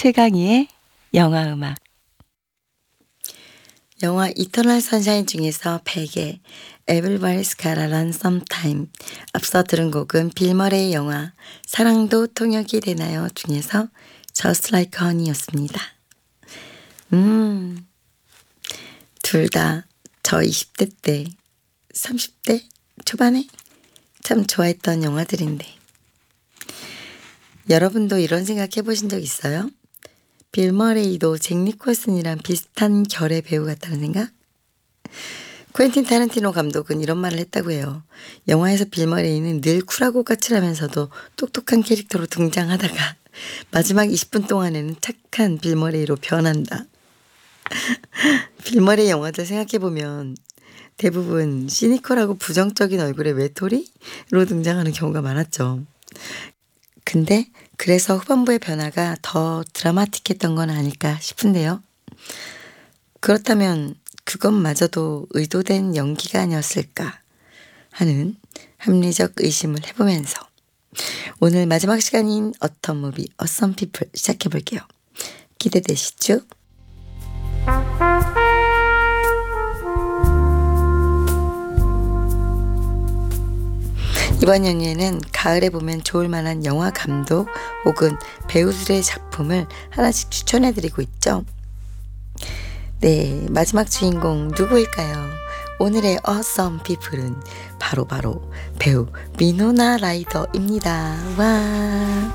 최강희의 영화음악. 영화 이터널 선샤인 중에서 베개 Everybody's Gotta Run Sometime, 앞서 들은 곡은 빌 머레이의 영화 사랑도 통역이 되나요 중에서 Just Like Honey였습니다. 둘 다 저 20대 때 30대 초반에 참 좋아했던 영화들인데, 여러분도 이런 생각 해보신 적 있어요? 빌 머레이도 잭 니콜슨이랑 비슷한 결의 배우 같다는 생각? 쿠엔틴 타란티노 감독은 이런 말을 했다고 해요. 영화에서 빌 머레이는 늘 쿨하고 까칠하면서도 똑똑한 캐릭터로 등장하다가 마지막 20분 동안에는 착한 빌 머레이로 변한다. 빌 머레이 영화들 생각해보면 대부분 시니컬하고 부정적인 얼굴의 외톨이로 등장하는 경우가 많았죠. 근데 그래서 후반부의 변화가 더 드라마틱했던 건 아닐까 싶은데요. 그렇다면 그것마저도 의도된 연기가 아니었을까 하는 합리적 의심을 해보면서 오늘 마지막 시간인 어텀 무비 어썸 피플 시작해볼게요. 기대되시죠? 이번 연휴에는 가을에 보면 좋을 만한 영화 감독 혹은 배우들의 작품을 하나씩 추천해드리고 있죠. 네, 마지막 주인공 누구일까요? 오늘의 Awesome People은 바로 배우 위노나 라이더입니다. 와.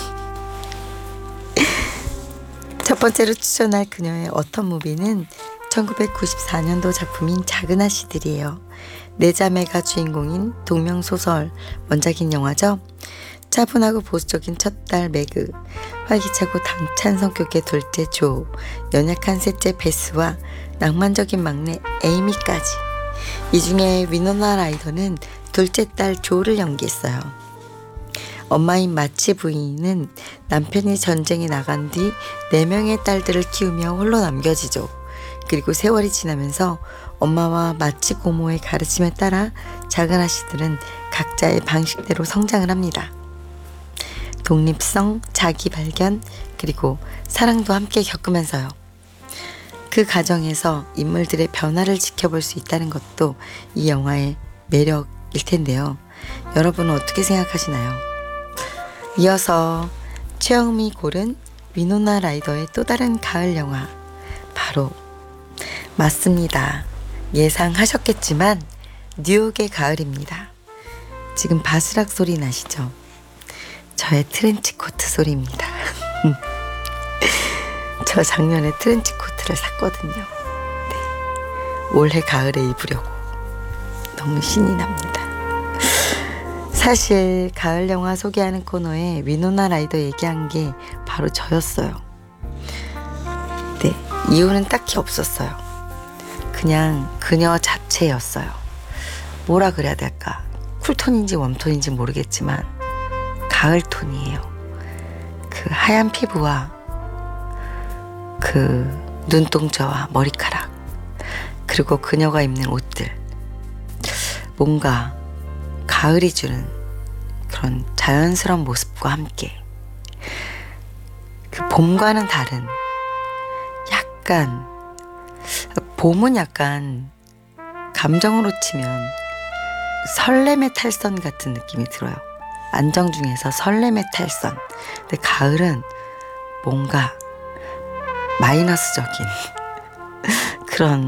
첫 번째로 추천할 그녀의 어텀 무비는 1994년도 작품인 작은 아씨들이에요. 네 자매가 주인공인 동명소설 원작인 영화죠. 차분하고 보수적인 첫딸 매그, 활기차고 당찬 성격의 둘째 조, 연약한 셋째 베스와 낭만적인 막내 에이미까지. 이 중에 위노나 라이더는 둘째 딸 조를 연기했어요. 엄마인 마치 부인은 남편이 전쟁에 나간 뒤 4명의 딸들을 키우며 홀로 남겨지죠. 그리고 세월이 지나면서 엄마와 마치 고모의 가르침에 따라 작은 아씨들은 각자의 방식대로 성장을 합니다. 독립성, 자기 발견, 그리고 사랑도 함께 겪으면서요. 그 과정에서 인물들의 변화를 지켜볼 수 있다는 것도 이 영화의 매력일 텐데요. 여러분은 어떻게 생각하시나요? 이어서 최영미 고른 위노나 라이더의 또 다른 가을 영화, 바로 맞습니다. 예상하셨겠지만 뉴욕의 가을입니다. 지금 바스락 소리 나시죠? 저의 트렌치 코트 소리입니다. 저 작년에 트렌치 코트를 샀거든요. 네, 올해 가을에 입으려고 너무 신이 납니다. 사실 가을 영화 소개하는 코너에 위노나 라이더 얘기한 게 바로 저였어요. 네, 이유는 딱히 없었어요. 그냥 그녀 자체였어요. 뭐라 그래야 될까? 쿨톤인지 웜톤인지 모르겠지만 가을 톤이에요. 그 하얀 피부와 그 눈동자와 머리카락, 그리고 그녀가 입는 옷들, 뭔가 가을이 주는 그런 자연스러운 모습과 함께 그 봄과는 다른 약간, 봄은 약간 감정으로 치면 설렘의 탈선 같은 느낌이 들어요. 안정 중에서 설렘의 탈선. 근데 가을은 뭔가 마이너스적인 그런